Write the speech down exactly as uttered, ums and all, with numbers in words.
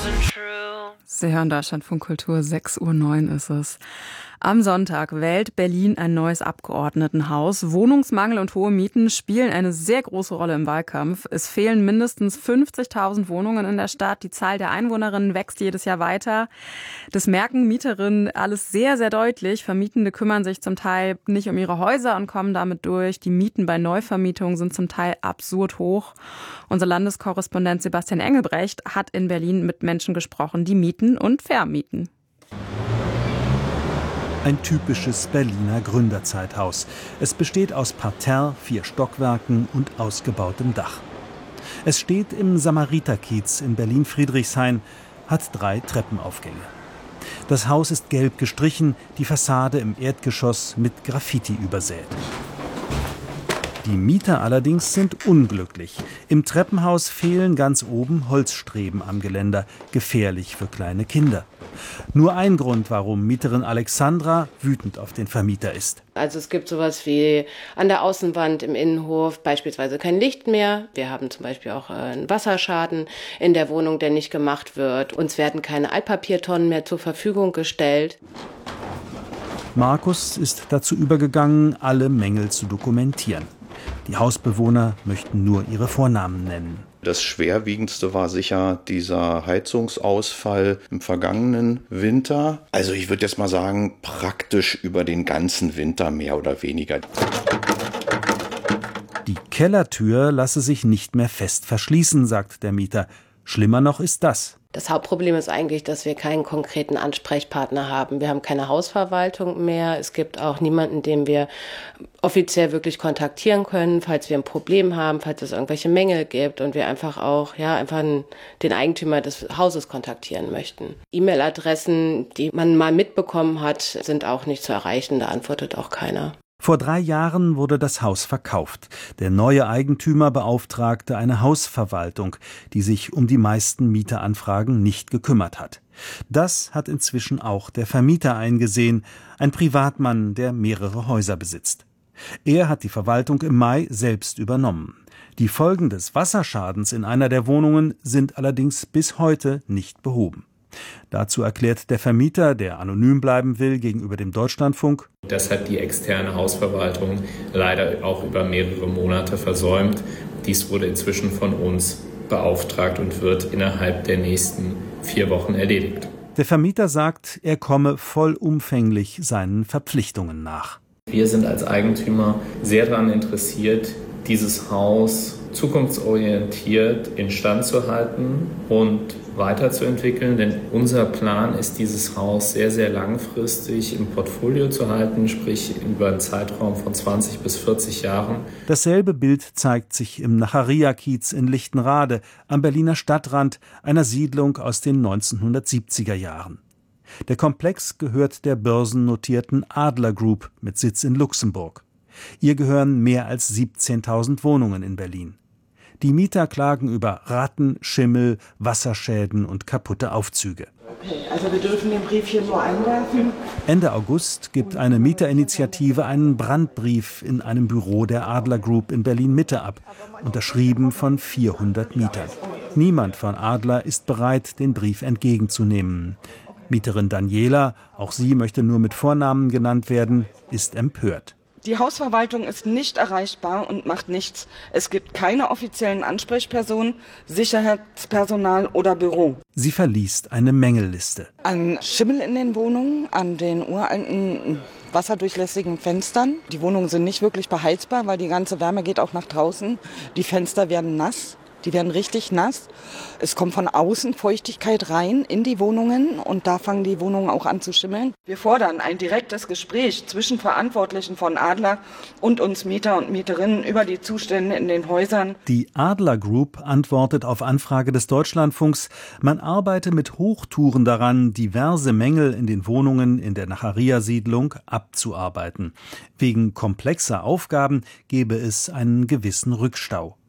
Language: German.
Sie hören Deutschlandfunk Kultur, sechs Uhr neun ist es. Am Sonntag wählt Berlin ein neues Abgeordnetenhaus. Wohnungsmangel und hohe Mieten spielen eine sehr große Rolle im Wahlkampf. Es fehlen mindestens fünfzigtausend Wohnungen in der Stadt. Die Zahl der Einwohnerinnen wächst jedes Jahr weiter. Das merken Mieterinnen alles sehr, sehr deutlich. Vermietende kümmern sich zum Teil nicht um ihre Häuser und kommen damit durch. Die Mieten bei Neuvermietungen sind zum Teil absurd hoch. Unser Landeskorrespondent Sebastian Engelbrecht hat in Berlin mit Menschen gesprochen, die mieten und vermieten. Ein typisches Berliner Gründerzeithaus. Es besteht aus Parterre, vier Stockwerken und ausgebautem Dach. Es steht im Samariterkiez in Berlin-Friedrichshain, hat drei Treppenaufgänge. Das Haus ist gelb gestrichen, die Fassade im Erdgeschoss mit Graffiti übersät. Die Mieter allerdings sind unglücklich. Im Treppenhaus fehlen ganz oben Holzstreben am Geländer, gefährlich für kleine Kinder. Nur ein Grund, warum Mieterin Alexandra wütend auf den Vermieter ist. Also es gibt sowas wie an der Außenwand im Innenhof beispielsweise kein Licht mehr. Wir haben zum Beispiel auch einen Wasserschaden in der Wohnung, der nicht gemacht wird. Uns werden keine Altpapiertonnen mehr zur Verfügung gestellt. Markus ist dazu übergegangen, alle Mängel zu dokumentieren. Die Hausbewohner möchten nur ihre Vornamen nennen. Das Schwerwiegendste war sicher dieser Heizungsausfall im vergangenen Winter. Also ich würde jetzt mal sagen, praktisch über den ganzen Winter mehr oder weniger. Die Kellertür lasse sich nicht mehr fest verschließen, sagt der Mieter. Schlimmer noch ist das. Das Hauptproblem ist eigentlich, dass wir keinen konkreten Ansprechpartner haben. Wir haben keine Hausverwaltung mehr. Es gibt auch niemanden, den wir offiziell wirklich kontaktieren können, falls wir ein Problem haben, falls es irgendwelche Mängel gibt und wir einfach auch ja einfach den Eigentümer des Hauses kontaktieren möchten. E-Mail-Adressen, die man mal mitbekommen hat, sind auch nicht zu erreichen. Da antwortet auch keiner. Vor drei Jahren wurde das Haus verkauft. Der neue Eigentümer beauftragte eine Hausverwaltung, die sich um die meisten Mieteranfragen nicht gekümmert hat. Das hat inzwischen auch der Vermieter eingesehen, ein Privatmann, der mehrere Häuser besitzt. Er hat die Verwaltung im Mai selbst übernommen. Die Folgen des Wasserschadens in einer der Wohnungen sind allerdings bis heute nicht behoben. Dazu erklärt der Vermieter, der anonym bleiben will, gegenüber dem Deutschlandfunk: Das hat die externe Hausverwaltung leider auch über mehrere Monate versäumt. Dies wurde inzwischen von uns beauftragt und wird innerhalb der nächsten vier Wochen erledigt. Der Vermieter sagt, er komme vollumfänglich seinen Verpflichtungen nach. Wir sind als Eigentümer sehr daran interessiert, dieses Haus zukunftsorientiert instand zu halten und weiterzuentwickeln, denn unser Plan ist, dieses Haus sehr, sehr langfristig im Portfolio zu halten, sprich über einen Zeitraum von zwanzig bis vierzig Jahren. Dasselbe Bild zeigt sich im Nacharia-Kiez in Lichtenrade am Berliner Stadtrand, einer Siedlung aus den neunzehnhundertsiebziger Jahren. Der Komplex gehört der börsennotierten Adler Group mit Sitz in Luxemburg. Ihr gehören mehr als siebzehntausend Wohnungen in Berlin. Die Mieter klagen über Ratten, Schimmel, Wasserschäden und kaputte Aufzüge. Okay, also wir dürfen den Brief hier nur einwerfen. Ende August gibt eine Mieterinitiative einen Brandbrief in einem Büro der Adler Group in Berlin-Mitte ab, unterschrieben von vierhundert Mietern. Niemand von Adler ist bereit, den Brief entgegenzunehmen. Mieterin Daniela, auch sie möchte nur mit Vornamen genannt werden, ist empört. Die Hausverwaltung ist nicht erreichbar und macht nichts. Es gibt keine offiziellen Ansprechpersonen, Sicherheitspersonal oder Büro. Sie verliest eine Mängelliste. An Schimmel in den Wohnungen, an den uralten wasserdurchlässigen Fenstern. Die Wohnungen sind nicht wirklich beheizbar, weil die ganze Wärme geht auch nach draußen. Die Fenster werden nass. Die werden richtig nass. Es kommt von außen Feuchtigkeit rein in die Wohnungen und da fangen die Wohnungen auch an zu schimmeln. Wir fordern ein direktes Gespräch zwischen Verantwortlichen von Adler und uns Mieter und Mieterinnen über die Zustände in den Häusern. Die Adler Group antwortet auf Anfrage des Deutschlandfunks, man arbeite mit Hochtouren daran, diverse Mängel in den Wohnungen in der Nacharia-Siedlung abzuarbeiten. Wegen komplexer Aufgaben gebe es einen gewissen Rückstau.